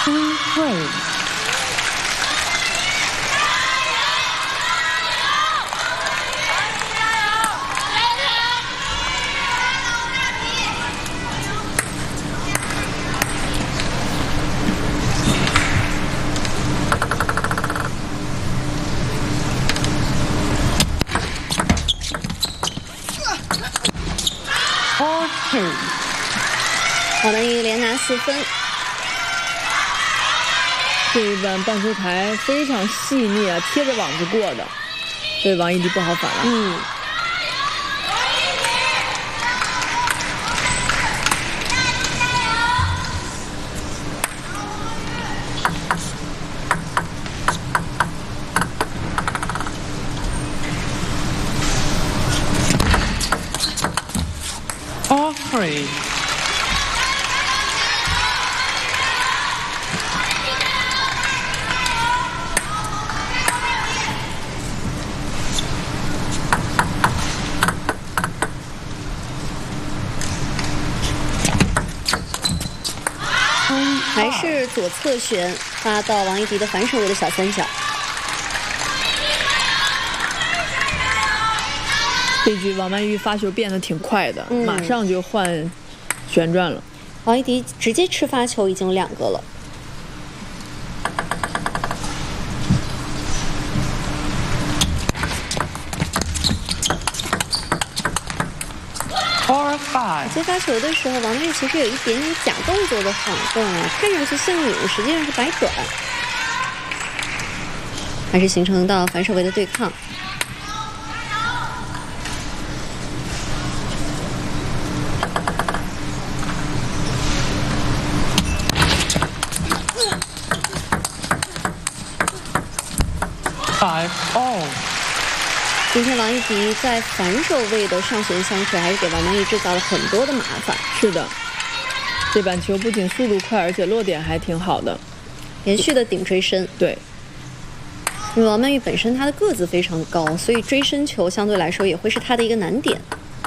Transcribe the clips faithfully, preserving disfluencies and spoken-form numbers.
Two three。 王曼玉连拿四分。 这一板半球台非常细腻啊，贴着网子过的，所以王艺迪不好反了。 嗯。 All three。 还是左侧旋发到王艺迪的反手位的小三角。 这局王曼玉发球变得挺快的，嗯、马上就换旋转了。 王艺迪直接吃发球已经有两个了。接发球的时候，王曼玉其实有一点点假动作的晃动啊，看上去像拧，实际上是摆短，还是形成到反手位的对抗。 Five all。 今天王艺迪在反手位的上旋相持，还是给王曼玉制造了很多的麻烦。 是的，这板球不仅速度快，而且落点还挺好的， 连续的顶追身。 对， 因为王曼玉本身她的个子非常高，所以追身球相对来说也会是她的一个难点。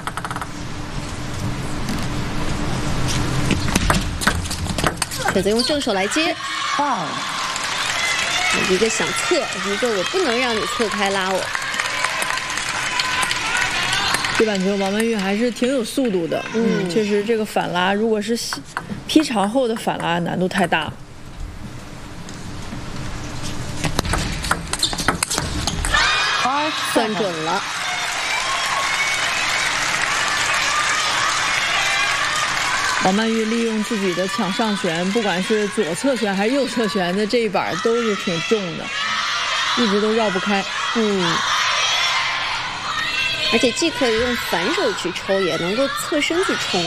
选择用正手来接。 哇！ 一个想侧，一个我不能让你侧开拉我。 这板球王曼玉还是挺有速度的，嗯，确实这个反拉如果是劈长后的反拉难度太大了。 算准了。 王曼玉利用自己的抢上旋，不管是左侧旋还是右侧旋的这一板都是挺重的，一直都绕不开。 嗯。而且既可以用反手去抽，也能够侧身去冲。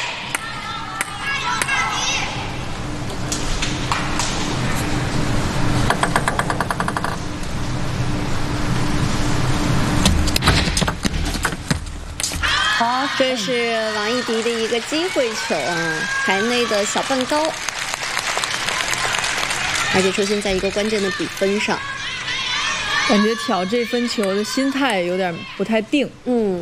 好，这是王艺迪的一个机会球啊，台内的小半高，而且出现在一个关键的比分上。 感觉挑这分球的心态有点不太定。 嗯。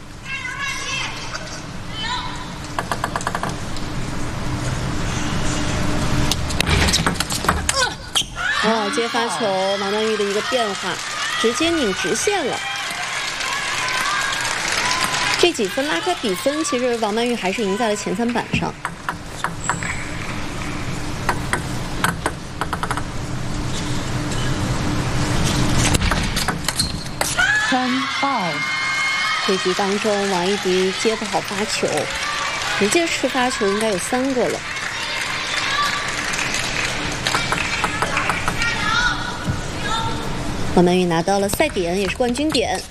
哦，接发球，王曼玉的一个变化，直接拧直线了。这几分拉开比分，其实王曼玉还是赢在了前三板上。 三二， 这局当中，王艺迪接不好发球，直接吃发球应该有三个了。王曼玉拿到了赛点，也是冠军点。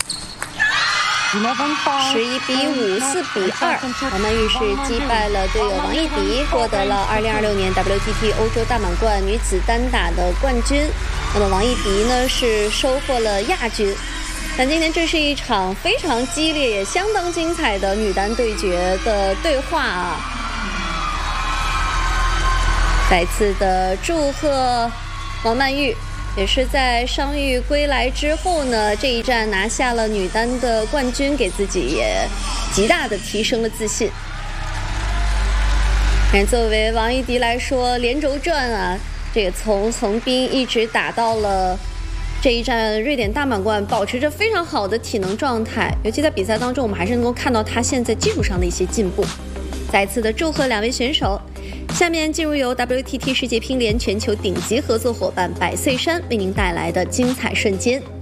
十一比五，四比二，王曼玉是击败了队友王艺迪，获得了二零二六年 W T T 欧洲大满贯女子单打的冠军。那么王艺迪呢是收获了亚军。但今天这是一场非常激烈也相当精彩的女单对决的对话啊！再次的祝贺王曼玉，也是在伤愈归来之后呢，这一战拿下了女单的冠军，给自己也极大的提升了自信。 但作为王艺迪来说，连轴转啊，这个从横滨一直打到了这一站瑞典大满贯，保持着非常好的体能状态。尤其在比赛当中，我们还是能够看到他现在技术上的一些进步。再次的祝贺两位选手。下面进入由 W T T 世界乒联全球顶级合作伙伴百岁山为您带来的精彩瞬间。